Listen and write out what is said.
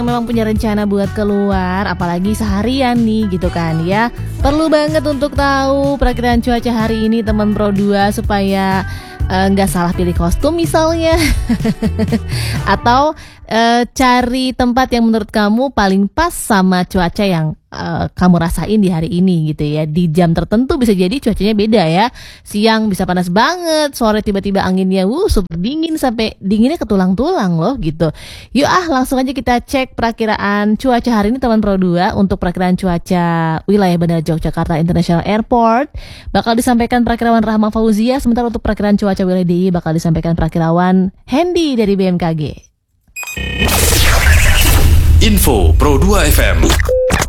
memang punya rencana buat keluar, apalagi seharian nih gitu kan ya, perlu banget untuk tahu perakiraan cuaca hari ini teman Pro 2 supaya nggak salah pilih kostum misalnya. Atau cari tempat yang menurut kamu paling pas sama cuaca yang kamu rasain di hari ini gitu ya. Di jam tertentu bisa jadi cuacanya beda ya. Siang bisa panas banget, sore tiba-tiba anginnya super dingin sampai dinginnya ke tulang-tulang loh gitu. Yuk langsung aja kita cek perakiraan cuaca hari ini teman Pro 2. Untuk perakiraan cuaca wilayah Bandara Yogyakarta International Airport bakal disampaikan perakirawan Rahma Fauzia, sementara untuk perakiraan cuaca wilayah DIY bakal disampaikan perakirawan Hendy dari BMKG. Info Pro 2 FM.